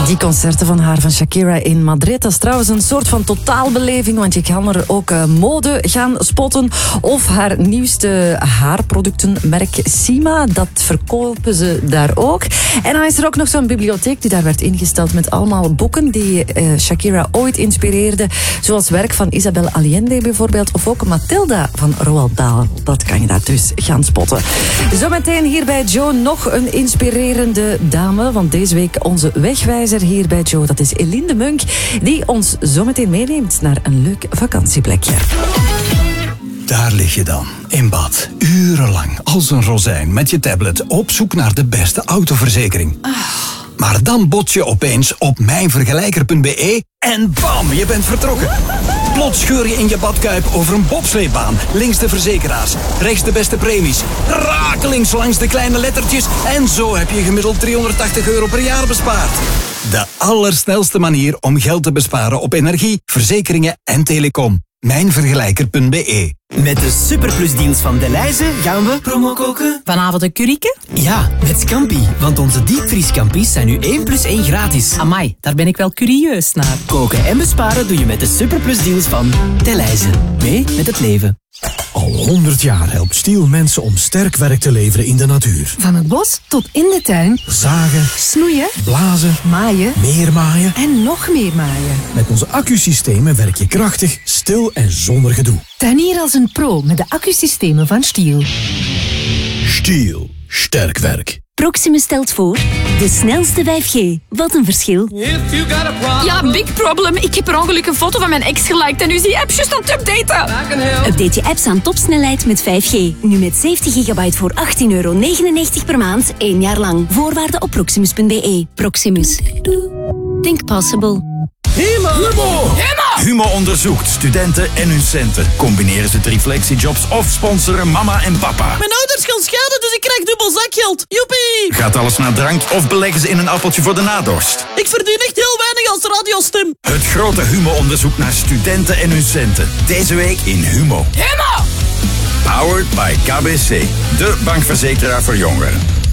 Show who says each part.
Speaker 1: Die concerten van haar, van Shakira in Madrid, dat is trouwens een soort van totaalbeleving, want je kan er ook mode gaan spotten of haar nieuwste haarproductenmerk Sima, dat verkopen ze daar ook. En dan is er ook nog zo'n bibliotheek die daar werd ingesteld met allemaal boeken die Shakira ooit inspireerden, zoals werk van Isabel Allende bijvoorbeeld, of ook Matilda van Roald Dahl. Dat kan je daar dus gaan spotten. Zometeen hier bij Joe nog een inspirerende dame, want deze week onze wegwijzer hier bij Joe, dat is Eline de Munk, die ons zometeen meeneemt naar een leuk vakantieplekje.
Speaker 2: Daar lig je dan, in bad, urenlang, als een rozijn met je tablet, op zoek naar de beste autoverzekering. Maar dan bots je opeens op mijnvergelijker.be en bam, je bent vertrokken. Plots scheur je in je badkuip over een bobsleebaan. Links de verzekeraars, rechts de beste premies. Rakelings langs de kleine lettertjes. En zo heb je gemiddeld €380 per jaar bespaard. De allersnelste manier om geld te besparen op energie, verzekeringen en telecom. Mijnvergelijker.be.
Speaker 3: Met de superplusdeals van Delhaize gaan we promo koken.
Speaker 4: Vanavond een curryke?
Speaker 3: Ja, met Scampi. Want onze diepvrieskampi's zijn nu 1 + 1 gratis.
Speaker 4: Amai, daar ben ik wel curieus naar.
Speaker 3: Koken en besparen doe je met de superplusdeals van Delhaize. Mee met het leven.
Speaker 5: Al 100 jaar helpt Stiel mensen om sterk werk te leveren in de natuur.
Speaker 6: Van het bos tot in de tuin.
Speaker 5: Zagen,
Speaker 6: Snoeien,
Speaker 5: blazen,
Speaker 6: maaien
Speaker 5: meer maaien.
Speaker 6: en nog meer maaien.
Speaker 5: Met onze accusystemen werk je krachtig, stil en zonder gedoe.
Speaker 6: Tuinier als een pro met de accusystemen van Stiel.
Speaker 5: Stiel, sterk werk.
Speaker 7: Proximus stelt voor de snelste 5G. Wat een verschil.
Speaker 8: Ja, big problem. Ik heb per ongeluk een foto van mijn ex geliked en nu is die app juist aan het updaten.
Speaker 7: Update je apps aan topsnelheid met 5G. Nu met 70 gigabyte voor €18,99 per maand, 1 jaar lang. Voorwaarden op proximus.be. Proximus. Think possible.
Speaker 9: Humo onderzoekt studenten en hun centen. Combineren ze 3 flexijobs of sponsoren mama en papa.
Speaker 4: Mijn ouders gaan scheiden, dus ik krijg dubbel zakgeld. Joepie!
Speaker 9: Gaat alles naar drank of beleggen ze in een appeltje voor de nadorst?
Speaker 4: Ik verdien echt heel weinig als radiostem.
Speaker 9: Het grote Humo-onderzoek naar studenten en hun centen. Deze week in Humo.
Speaker 8: Humo!
Speaker 9: Powered by KBC, de bankverzekeraar voor jongeren.